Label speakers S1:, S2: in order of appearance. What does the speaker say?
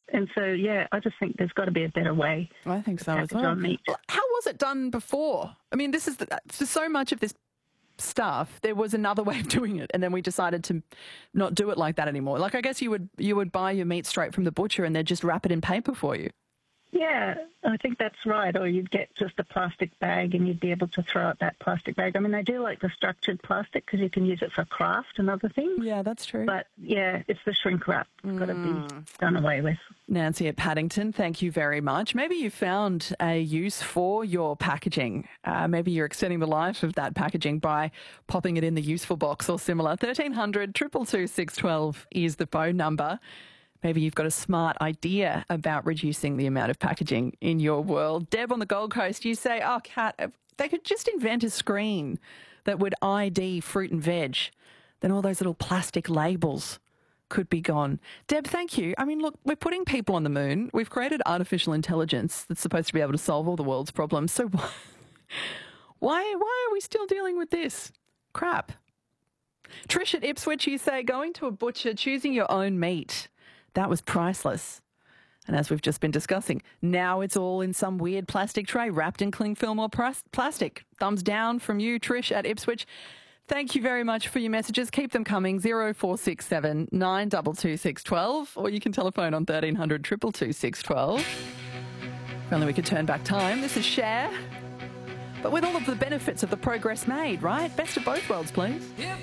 S1: And so, yeah, I just think there's got to be a better way.
S2: I think so as
S1: package
S2: well.
S1: our meat.
S2: How was it done before? I mean, this is for so much of this stuff, there was another way of doing it, and then we decided to not do it like that anymore. Like, I guess you would buy your meat straight from the butcher and they'd just wrap it in paper for you.
S1: Yeah, I think that's right. Or you'd get just a plastic bag and you'd be able to throw out that plastic bag. I mean, I do like the structured plastic because you can use it for craft and other things.
S2: Yeah, that's true.
S1: But, yeah, it's the shrink wrap. It's got to be done away with.
S2: Nancy at Paddington, thank you very much. Maybe you found a use for your packaging. Maybe you're extending the life of that packaging by popping it in the useful box or similar. 1300 222 612 is the phone number. Maybe you've got a smart idea about reducing the amount of packaging in your world. Deb on the Gold Coast, you say, oh, Kat, they could just invent a screen that would ID fruit and veg. Then all those little plastic labels could be gone. Deb, thank you. I mean, look, we're putting people on the moon. We've created artificial intelligence that's supposed to be able to solve all the world's problems. So why are we still dealing with this crap? Trish at Ipswich, you say, going to a butcher, choosing your own meat. That was priceless. And as we've just been discussing, now it's all in some weird plastic tray wrapped in cling film or plastic. Thumbs down from you, Trish at Ipswich. Thank you very much for your messages. Keep them coming, 0467 922 612, or you can telephone on 1300 222 612. If only we could turn back time. This is Cher, but with all of the benefits of the progress made, right? Best of both worlds, please.